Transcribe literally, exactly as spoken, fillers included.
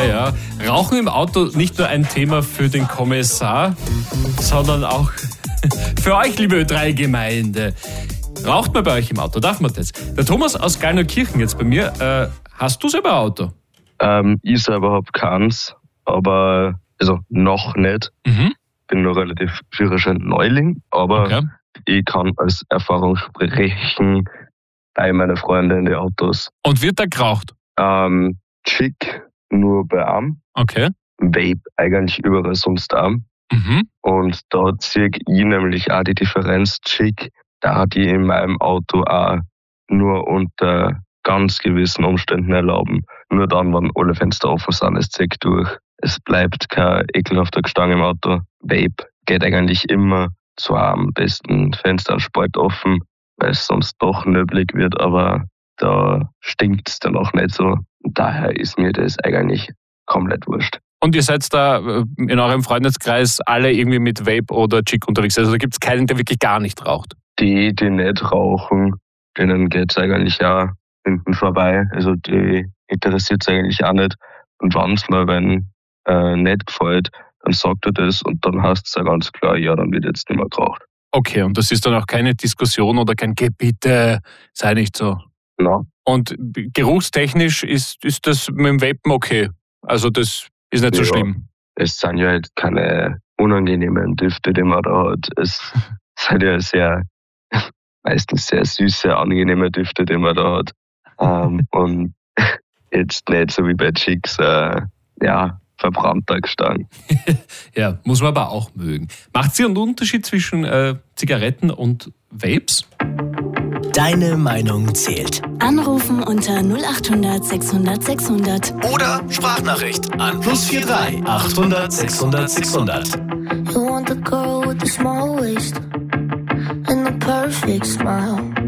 Ja, ja. Rauchen im Auto nicht nur ein Thema für den Kommissar, sondern auch für euch, liebe Ö drei Gemeinde. Raucht man bei euch im Auto? Darf man das? Der Thomas aus Gallnerkirchen jetzt bei mir. Äh, hast du selber ein Auto? Ähm, ich selber habe keins, aber also noch nicht. Mhm. Bin nur relativ Führerschein Neuling, aber Okay. ich kann als Erfahrung sprechen bei meinen Freunden in den Autos. Und wird da geraucht? Ähm, Chick nur bei einem, Okay. Vape eigentlich überall sonst auch. Mhm. Und da ziehe ich nämlich auch die Differenz. Chick, da hat die in meinem Auto auch nur unter ganz gewissen Umständen erlauben. Nur dann, wenn alle Fenster offen sind, ist Zick durch. Es bleibt kein ekelhafter Gestank im Auto. Vape geht eigentlich immer zu am besten Fenster und Spalt offen, weil es sonst doch nöbelig wird, aber da stinkt es dann auch nicht so. Daher ist mir das eigentlich komplett wurscht. Und ihr seid da in eurem Freundeskreis alle irgendwie mit Vape oder Chick unterwegs? Also da gibt es keinen, der wirklich gar nicht raucht? Die, die nicht rauchen, denen geht es eigentlich auch hinten vorbei. Also die interessiert es eigentlich auch nicht. Und wenn es mir wenn, äh, nicht gefällt, dann sagt er das und dann heißt es ja ganz klar, ja, dann wird jetzt nicht mehr geraucht. Okay, und das ist dann auch keine Diskussion oder kein Geh bitte, sei nicht so. Na, Und geruchstechnisch ist, ist das mit dem Vapen okay? Also das ist nicht so Ja. schlimm? es sind ja jetzt keine unangenehmen Düfte, die man da hat. Es sind ja sehr, meistens sehr süße, angenehme Düfte, die man da hat. Ähm, und jetzt nicht so wie bei Chicks, äh, ja, verbrannter Gestank. Ja, muss man aber auch mögen. Macht sie einen Unterschied zwischen äh, Zigaretten und Vapes? Deine Meinung zählt. Anrufen unter null acht hundert sechshundert sechshundert. Oder Sprachnachricht an plus vier drei achthundert sechshundert sechshundert. You want the girl with the small waist and the perfect smile.